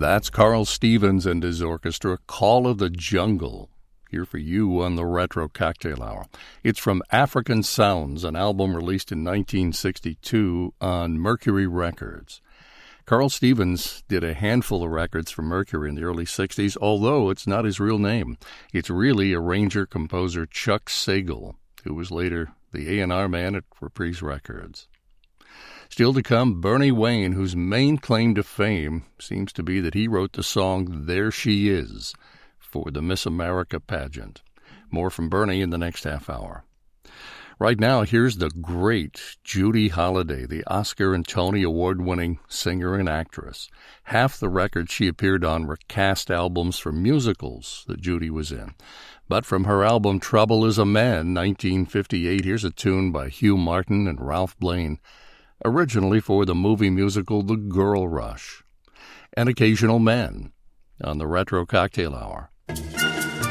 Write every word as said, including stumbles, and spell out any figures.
That's Carl Stevens and his orchestra, Call of the Jungle, here for you on the Retro Cocktail Hour. It's from African Sounds, an album released in nineteen sixty-two on Mercury Records. Carl Stevens did a handful of records for Mercury in the early sixties, although it's not his real name. It's really arranger-composer Chuck Sagal, who was later the A and R man at Reprise Records. Still to come, Bernie Wayne, whose main claim to fame seems to be that he wrote the song There She Is for the Miss America pageant. More from Bernie in the next half hour. Right now, here's the great Judy Holliday, the Oscar and Tony Award-winning singer and actress. Half the records she appeared on were cast albums for musicals that Judy was in. But from her album Trouble is a Man, nineteen fifty-eight, here's a tune by Hugh Martin and Ralph Blaine, originally for the movie musical The Girl Rush. An Occasional Man on the Retro Cocktail Hour.